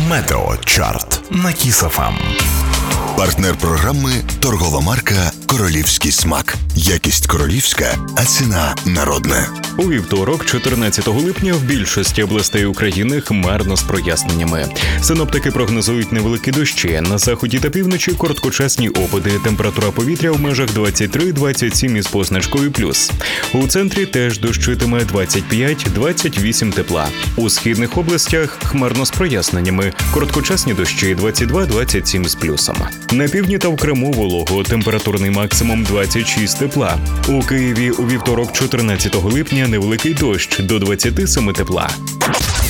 Метеочарт на Kiss FM. Партнер програми – торгова марка «Королівський смак». Якість королівська, а ціна народна. У вівторок, 14 липня, в більшості областей України хмарно з проясненнями. Синоптики прогнозують невеликі дощі. На заході та півночі – короткочасні опади. Температура повітря в межах 23-27 із позначкою плюс. У центрі теж дощитиме 25-28 тепла. У східних областях – хмарно з проясненнями. Короткочасні дощі 22-27 з плюсом. На півдні та в Криму волого. Температурний максимум 26 тепла. У Києві у вівторок, 14 липня, невеликий дощ до 27 тепла.